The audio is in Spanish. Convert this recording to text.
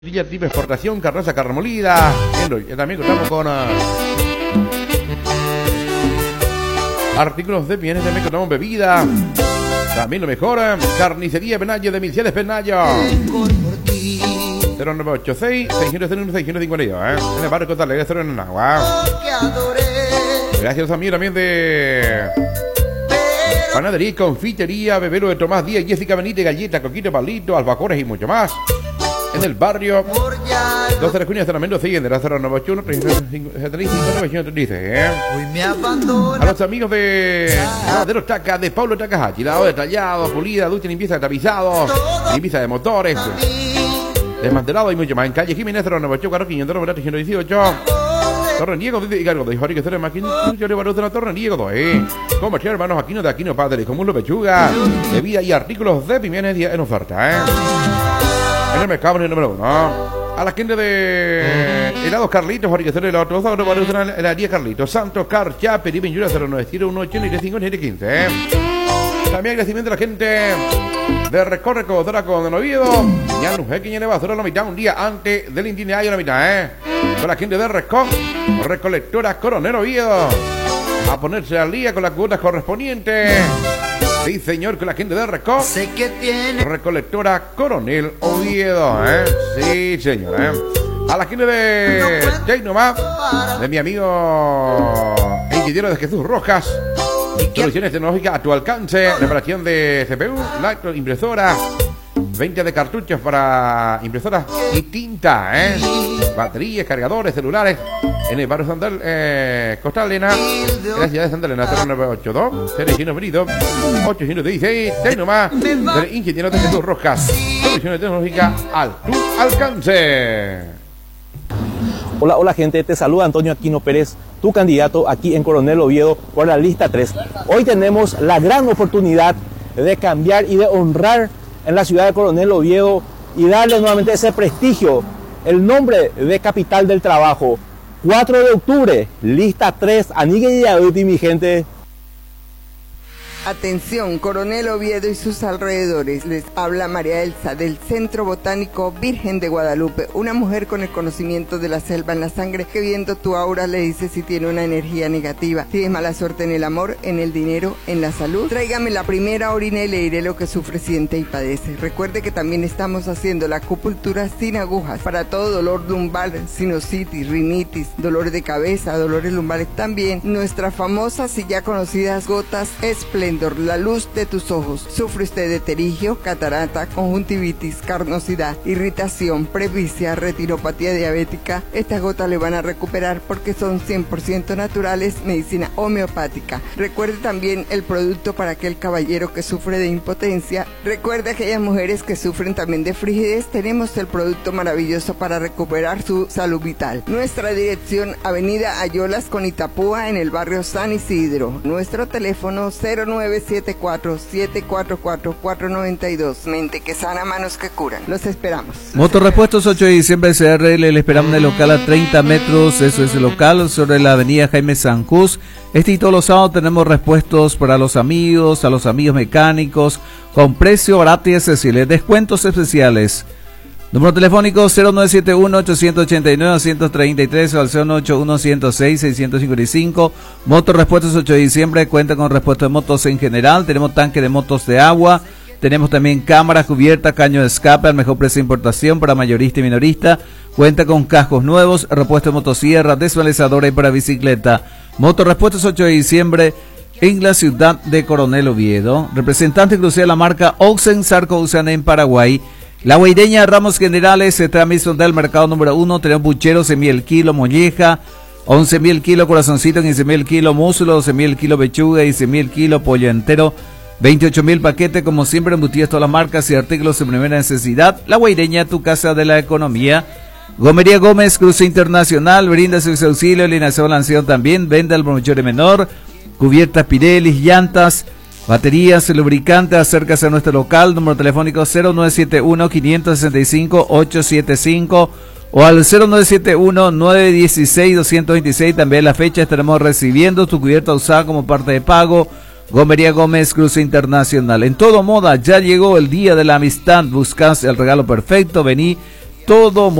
Villa tipo exportación, carroza, carne molida. También contamos con artículos de bienes, también contamos bebida. También lo mejor, carnicería Penayo de Misiones Penayo. 0986-601-652, en el barrio Costa Alegre, en agua. Gracias a los amigos también de Panadería y Confitería Bebelo de Tomás Díaz, Jessica Benítez, Galleta, Coquito, Palito, Albacores y mucho más. En el barrio 12 de junio, estacionamiento siguiente, la 091 375 A los amigos de los Tacas, de Pablo Takahashi, lavado detallado, pulida, ducha, limpieza de tapizado, limpieza de motores, desmantelado y mucho más. En calle Jiménez 098 500 318 Torre Niego y cargo de Jorge Cero de Máquina, yo le valoro de la Torre Niego 2, comercial hermanos Aquino de Aquino Padre, como un pechuga, bebida y artículos de Pimenes en oferta, en el mercado en el número 1. A la gente de helados Carlitos, Jorge Cero de la Otra, heladería Carlitos, Santos Car, Chape, Riven Yura 0901-185-15. También agradecimiento a la gente de Recorre Codora con el Oviedo. Ya no sé quién le va a hacer la mitad un día antes del itinerario la mitad, con la gente de Recolectora Coronel Oviedo. A ponerse al día con las cuotas correspondientes. Sí, señor, con la gente de Recolectora Coronel Oviedo, Sí, señor, A la gente de Chainomá, de mi amigo ingeniero de Jesús Rojas. Soluciones tecnológicas a tu alcance. Reparación de CPU, laptop, impresora, venta de cartuchos para impresoras y tinta, baterías, cargadores, celulares. En el barrio Sandal, Costa Elena, en la ciudad de Santa Elena, 0982 019 Brido 816, de nomás, del ingeniero de Jesús Rojas. Soluciones tecnológicas al tu alcance. Hola gente, te saluda Antonio Aquino Pérez, tu candidato aquí en Coronel Oviedo por la lista 3. Hoy tenemos la gran oportunidad de cambiar y de honrar en la ciudad de Coronel Oviedo y darle nuevamente ese prestigio, el nombre de capital del trabajo. 4 de octubre, lista 3, Anigue y Yaduti, mi gente. Atención, Coronel Oviedo y sus alrededores. Les habla María Elsa del Centro Botánico Virgen de Guadalupe, una mujer con el conocimiento de la selva en la sangre que viendo tu aura le dice si tiene una energía negativa, si es mala suerte en el amor, en el dinero, en la salud. Tráigame la primera orina y le diré lo que sufre, siente y padece. Recuerde que también estamos haciendo la acupuntura sin agujas para todo dolor lumbar, sinusitis, rinitis, dolor de cabeza, dolores lumbares. También nuestras famosas y ya conocidas gotas Esplendor, la luz de tus ojos. ¿Sufre usted de terigio, catarata, conjuntivitis, carnosidad, irritación, presbicia, retinopatía diabética? Estas gotas le van a recuperar porque son 100% naturales, medicina homeopática. Recuerde también el producto para aquel caballero que sufre de impotencia. Recuerde aquellas mujeres que sufren también de frigidez. Tenemos el producto maravilloso para recuperar su salud vital. Nuestra dirección, Avenida Ayolas con Itapúa, en el barrio San Isidro. Nuestro teléfono 0974-744-492. Mente que sana, manos que curan. Los esperamos. Motorrepuestos 8 de diciembre CRL, le esperamos en el local a 30 metros. Eso es el local sobre la avenida Jaime Sancús. Y todos los sábados tenemos repuestos para los amigos, a los amigos mecánicos, con precio barato y accesible. Descuentos especiales. Número telefónico 0971-889-133 o al 081-106-655. Motorrepuestos 8 de diciembre cuenta con repuestos de motos en general. Tenemos tanque de motos de agua. Tenemos también cámara cubierta, caño de escape al mejor precio de importación para mayorista y minorista. Cuenta con cascos nuevos, repuesto de motosierra, desvalizadora y para bicicleta. Motorrepuestos 8 de diciembre en la ciudad de Coronel Oviedo. Representante exclusiva de la marca Oxen Sarco Usana en Paraguay. La Guaireña Ramos Generales, transmisión del mercado número 1. Tenemos bucheros, 11.000 el kilo, molleja, 11.000 el kilo, corazoncito, 15.000 el kilo, muslo, 12.000 el kilo, pechuga, 16.000 el kilo, pollo entero, 28.000 paquetes, como siempre, embutidas todas las marcas y artículos de primera necesidad. La Guaireña, tu casa de la economía. Gomería Gómez, cruce internacional, brinda su auxilio, alineación, lanción también, venda al brochero menor, cubiertas Pirelli, llantas, baterías, lubricantes. Acércase a nuestro local, número telefónico 0971-565-875 o al 0971-916-226. También la fecha estaremos recibiendo tu cubierta usada como parte de pago. Gomería Gómez, cruce internacional. En todo moda, ya llegó el día de la amistad. Buscas el regalo perfecto, vení todo